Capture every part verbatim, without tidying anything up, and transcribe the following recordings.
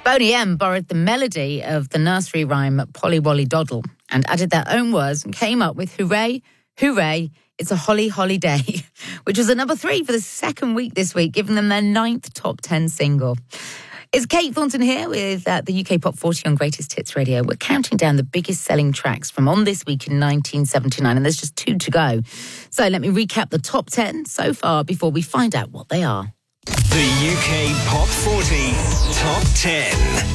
Boney M borrowed the melody of the nursery rhyme Polly Wolly Doddle and added their own words and came up with Hooray, Hooray, It's a Holly Holly Day, which was a number three for the second week this week, giving them their ninth top ten single. It's Kate Thornton here with uh, the U K Pop forty on Greatest Hits Radio. We're counting down the biggest selling tracks from on this week in nineteen seventy-nine, and there's just two to go. So let me recap the top ten so far before we find out what they are. The U K Pop forty Top ten.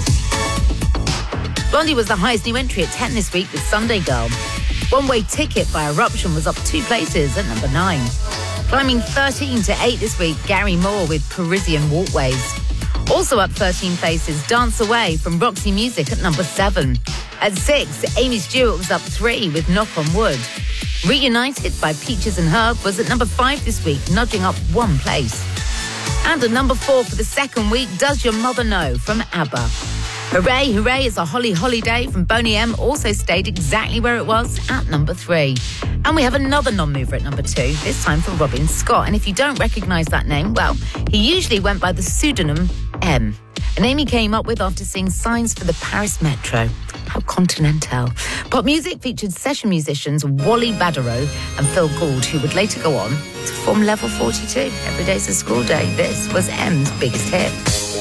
Blondie was the highest new entry at ten this week with Sunday Girl. One Way Ticket by Eruption was up two places at number nine. Climbing thirteen to eight this week, Gary Moore with Parisian Walkways. Also up thirteen places, Dance Away from Roxy Music at number seven. At six, Amy Stewart was up three with Knock on Wood. Reunited by Peaches and Herb was at number five this week, nudging up one place. And at number four for the second week, Does Your Mother Know from ABBA. Hooray, Hooray, It's a Holly Holiday from Boney M also stayed exactly where it was at number three. And we have another non-mover at number two, this time for Robin Scott. And if you don't recognise that name, well, he usually went by the pseudonym M, a name he came up with after seeing signs for the Paris Metro. How continental. Pop music featured session musicians Wally Baderow and Phil Gould, who would later go on to form Level forty-two. Every day's a school day. This was M's biggest hit.